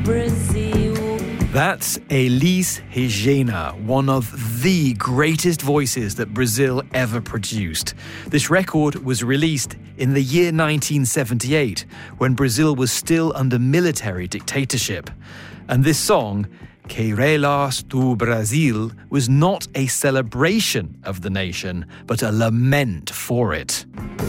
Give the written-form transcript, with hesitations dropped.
That's Elis Regina, one of the greatest voices that Brazil ever produced. This record was released in the year 1978, when Brazil was still under military dictatorship. And this song, Queirelas do Brasil, was not a celebration of the nation, but a lament for it.